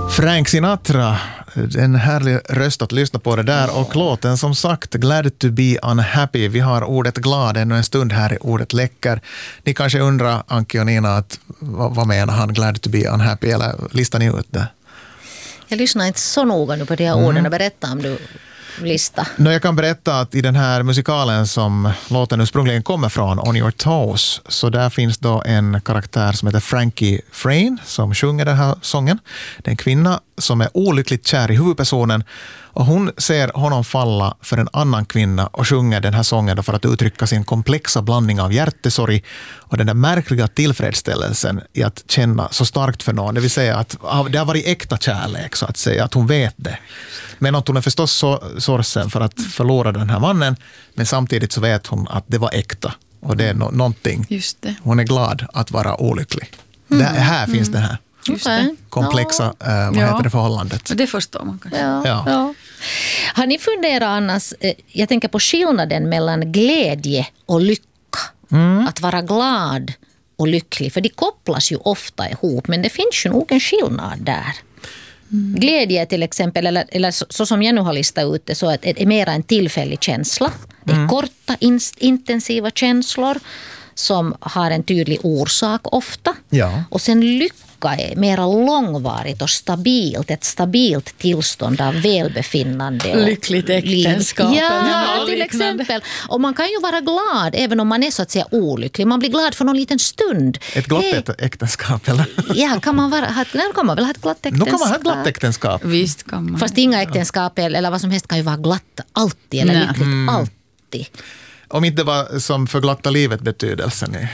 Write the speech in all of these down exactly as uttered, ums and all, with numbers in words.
Frank Sinatra, en härlig röst att lyssna på det där, och låten som sagt Glad to be unhappy. Vi har ordet glad ännu en stund här i ordet läcker. Ni kanske undrar, Anki och Nina, att, vad, vad menar han glad to be unhappy, eller listar ni ut det? Jag lyssnar inte så noga nu på de här Mm. orden och berätta om du lista. No, jag kan berätta att i den här musikalen som låten ursprungligen kommer från, On Your Toes, så där finns då en karaktär som heter Frankie Frayne som sjunger den här sången. Det är en kvinna som är olyckligt kär i huvudpersonen, och hon ser honom falla för en annan kvinna och sjunger den här sången då för att uttrycka sin komplexa blandning av hjärtesorg och den där märkliga tillfredsställelsen i att känna så starkt för någon. Det vill säga att det har varit äkta kärlek, så att säga, att hon vet det. Men att hon är förstås så sorgsen för att förlora den här mannen, men samtidigt så vet hon att det var äkta, och det är no- någonting. Just det. Hon är glad att vara olycklig. Mm. Det, här mm. finns det här Just det. komplexa ja. äh, vad Ja. heter det, förhållandet. Det förstår man kanske. Ja, Ja. ja. Har ni funderat annars, jag tänker på skillnaden mellan glädje och lycka. Mm. Att vara glad och lycklig, för de kopplas ju ofta ihop, men det finns ju nog en skillnad där. Mm. Glädje till exempel, eller, eller så, så som jag nu har listat ut det, så att det är mer en tillfällig känsla. Det är mm. korta, in, intensiva känslor som har en tydlig orsak ofta. Ja. Och sen lycka är mer långvarigt och stabilt, ett stabilt tillstånd av välbefinnande. Och lyckligt äktenskap. Ja, ja, till exempel. Och man kan ju vara glad även om man är så att säga olycklig. Man blir glad för någon liten stund. Ett glatt hey. äktenskap, eller? Ja, kan man, vara, ha, kan man väl ha ett glatt äktenskap? Nu kan man ha ett glatt äktenskap. Visst kan man. Fast inga äktenskap eller vad som helst kan ju vara glatt alltid, eller lyckligt mm. alltid. Om inte det var som för glatta livet betydelsen är.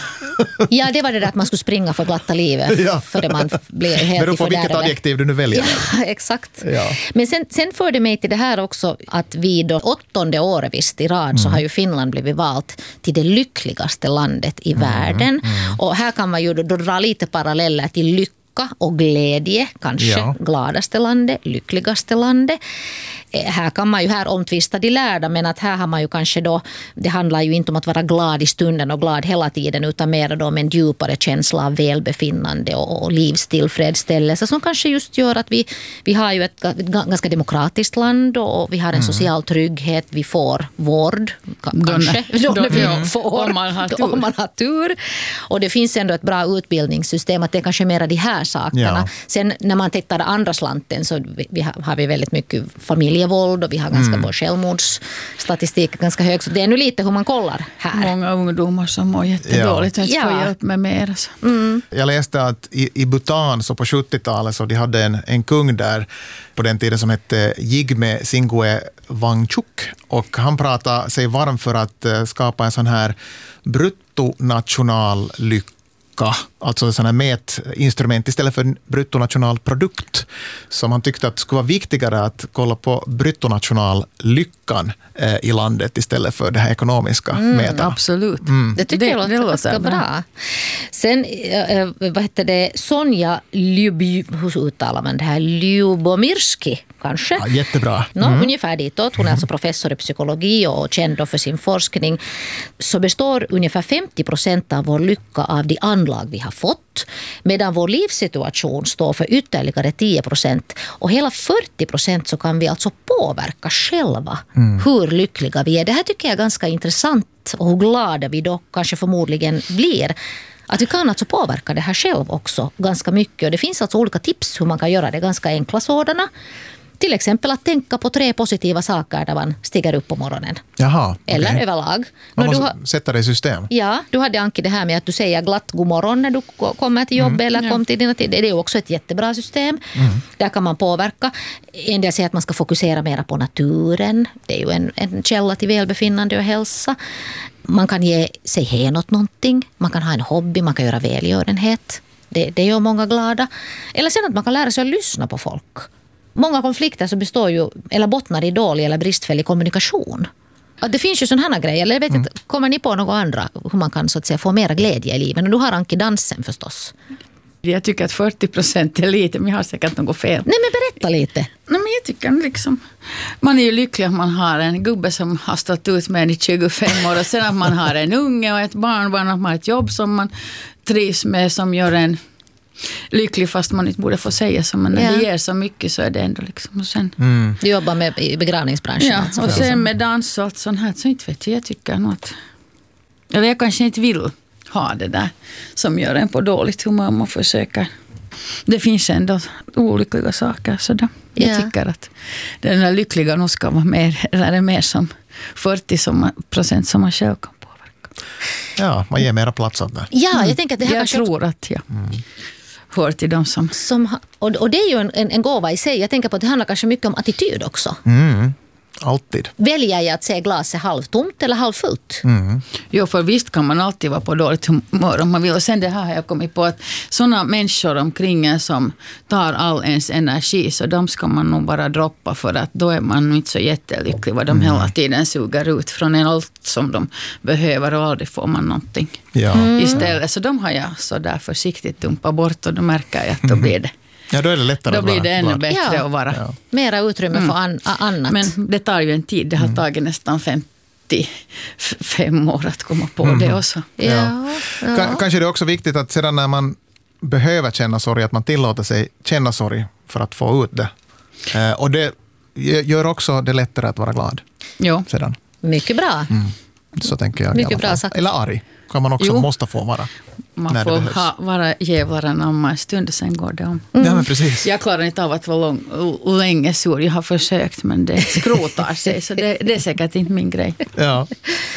Ja, det var det där att man skulle springa för glatta livet. Ja. För det man blev helt beror på vilket adjektiv du nu väljer. Ja, exakt. Ja. Men sen, sen för det mig till det här också att vid åttonde året visst i rad mm. så har ju Finland blivit valt till det lyckligaste landet i mm. världen. Mm. Och här kan man ju då, då dra lite paralleller till lycka och glädje, kanske ja. gladaste landet, lyckligaste landet. Här kan man ju här omtvista de lärda, men att här har man ju kanske då, det handlar ju inte om att vara glad i stunden och glad hela tiden, utan mer då med en djupare känsla av välbefinnande och, och livstillfredsställelse som kanske just gör att vi, vi har ju ett, ett ganska demokratiskt land och vi har en mm. social trygghet, vi får vård kanske, då, då, vi ja. får, om, man har tur. om man har tur. Och det finns ändå ett bra utbildningssystem, att det är kanske mer de här sakerna. Ja. Sen när man tittar andra slanten så vi, vi har, har vi väldigt mycket familje våld och vi har ganska mm. på självmordsstatistik ganska hög, så det är nu lite hur man kollar här. Många ungdomar som mår jättedåligt och inte får hjälp med mer. Mm. Jag läste att i, i Bhutan så på sjuttiotalet så de hade en, en kung där på den tiden som hette Jigme Singwe Wangchuk, och han pratade sig varm för att uh, skapa en sån här bruttonational lycka. Alltså sådana mätinstrument istället för bruttonationalprodukt, som han tyckte att det skulle vara viktigare att kolla på bruttonationallyckan eh, i landet istället för det här ekonomiska mm, mätarna. Absolut. Mm. Det tycker det, jag låter, det låter ganska bra. bra. Sen, eh, vad heter det, Sonja Lyuby, hur uttalar man det här? Lyubomirski kanske? Ja, jättebra. No, mm. Ungefär ditåt. Hon är alltså professor i psykologi och känd för sin forskning. Så består ungefär femtio procent av vår lycka av de anlag vi har fått, medan vår livssituation står för ytterligare tio procent. Och hela fyrtio procent så kan vi alltså påverka själva mm. hur lyckliga vi är. Det här tycker jag är ganska intressant, och hur glada vi då kanske förmodligen blir. Att vi kan alltså påverka det här själv också ganska mycket. Och det finns alltså olika tips hur man kan göra det, ganska enkla sådana. Till exempel att tänka på tre positiva saker när man stiger upp på morgonen. Jaha, eller okay. överlag. Man måste du har, sätta det i system. Ja, du hade Anki det här med att du säger glatt god morgon när du kommer till jobbet mm. eller kom till dina tid. Det är också ett jättebra system. Mm. Där kan man påverka. En del säger att man ska fokusera mer på naturen. Det är ju en, en källa till välbefinnande och hälsa. Man kan ge sig hen åt någonting. Man kan ha en hobby, man kan göra välgörenhet. Det, det gör många glada. Eller sen att man kan lära sig att lyssna på folk. Många konflikter så består ju, eller bottnar i dålig eller bristfällig kommunikation. Att det finns ju sådana här grejer. Eller jag vet inte, mm. kommer ni på något andra hur man kan så att säga få mera glädje i livet? Och du har Anki dansen förstås. Jag tycker att fyrtio procent är lite, men jag har säkert något fel. Nej, men berätta lite. Nej, men jag tycker liksom, man är ju lycklig att man har en gubbe som har stått ut med en i tjugofem år, och sen att man har en unge och ett barnbarn, och man har ett jobb som man trivs med, som gör en lycklig fast man inte borde få säga så. Men när Ja. det ger så mycket så är det ändå liksom. Och sen, Mm. Du jobbar med i begravningsbranschen. ja, alltså. och sen med dans och allt sånt här så inte vet jag. Jag tycker nog att... Eller jag kanske inte vill ha det där som gör en på dåligt humör om man försöker. Det finns ändå olyckliga saker. Så då, jag Ja. tycker att den där lyckliga nog ska vara mer, eller är mer som fyrtio som, procent som man själv kan påverka. Ja, man ger mera plats åt det. Ja, jag tänker att det här Jag kanske tror att jag hör till dem som... som, ha- och, och det är ju en, en, en gåva i sig. Jag tänker på att det handlar kanske mycket om attityd också. Mm. Alltid. Väljer jag att se glaset halvtomt eller halvfullt? Mm. Jo, för visst kan man alltid vara på dåligt humör om man vill. Och sen det här har jag kommit på att sådana människor omkring en som tar all ens energi, så de ska man nog bara droppa, för att då är man inte så jättelycklig vad de Mm. hela tiden suger ut från en allt som de behöver och aldrig får man någonting Ja. istället. Så de har jag så där försiktigt dumpat bort och då märker jag att då blir det, ja, då är det lättare då att blir vara det ännu glad. bättre Ja. att vara. Ja. Mera utrymme för an, annat. Men det tar ju en tid. Det har tagit nästan femtiofem år att komma på det också. ja, ja. Ka- Kanske det är också viktigt att sedan när man behöver känna sorg, att man tillåter sig känna sorg för att få ut det. Eh, och det gör också det lättare att vara glad Jo. sedan. Mycket bra. Så tänker jag i Mycket alla bra fall. sagt. Eller arg kan man också Jo. måste få vara. Man när det får behövs. ha, vara jävlaren om en stund, sen går det om. Ja, men precis. Jag klarar inte av att vara lång, länge sur. Jag har försökt, men det skrotar sig. Så det, det är säkert inte min grej. Ja.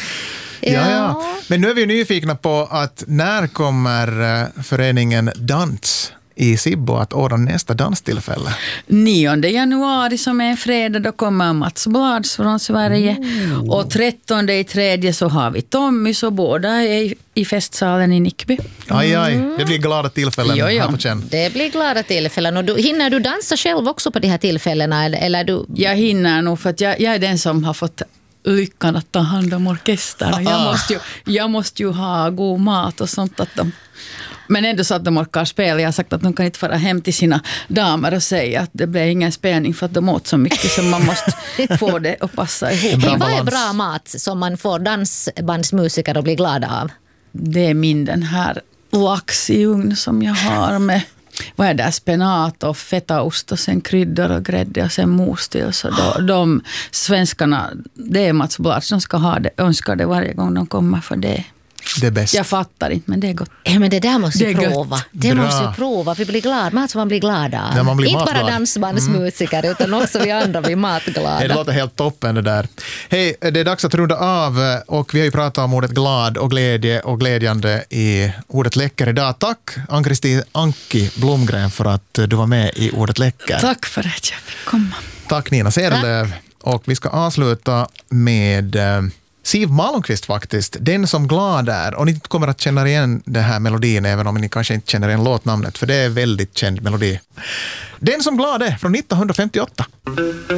Ja, ja. Men nu är vi nyfikna på att när kommer eh, föreningen Dans i Sibbo att ordna nästa danstillfälle? nionde januari som är en fredag, då kommer Mats Blads från Sverige. Mm. Och trettonde i tredje så har vi Tommy, så båda är i, i festsalen i Nickby. Aj, aj. Det blir glada tillfällen Jo, jo. här på känn. Det blir glada tillfällen. Och du, hinner du dansa själv också på de här tillfällena? Eller, eller du... Jag hinner nog, för att jag, jag är den som har fått lyckan att ta hand om orkestern. Jag måste ju, jag måste ju ha god mat och sånt. Att de, men ändå så att de orkar spela. Jag har sagt att de kan inte fara hem till sina damer och säga att det blir ingen spelning för att de åt så mycket, så man måste få det att passa ihop. Bra Hej, vad är balans. bra mat som man får dansbandsmusiker att bli glada av? Det är min den här lax i ugn som jag har med, vad är det, spenat och fetaost och sen kryddor och grädde och sen mos till. Så då, de svenskarna, det är Mats Blad som ska ha det, önskar det varje gång de kommer, för det. Det är bäst. Jag fattar inte, men det är gott. Ja, men det där måste Det ju är gött. prova. Det Bra. måste ju prova. Vi blir glada. Mat som man blir glad av. Ja, man blir Inte bara matglad. dansbandsmusiker utan också vi andra blir matglada. Det låter helt toppen det där. Hej, det är dags att runda av och vi har ju pratat om ordet glad och glädje och glädjande i ordet läcker idag. Tack Ann-Kristin Anki Blomgren för att du var med i ordet läcker. Tack för att jag fick komma. Tack Nina Sedelöv. Och vi ska avsluta med eh, Siv Malmqvist faktiskt, Den som glad är. Och ni kommer att känna igen den här melodin även om ni kanske inte känner igen låtnamnet, för det är en väldigt känd melodi. Den som glad är från nittonhundrafemtioåtta.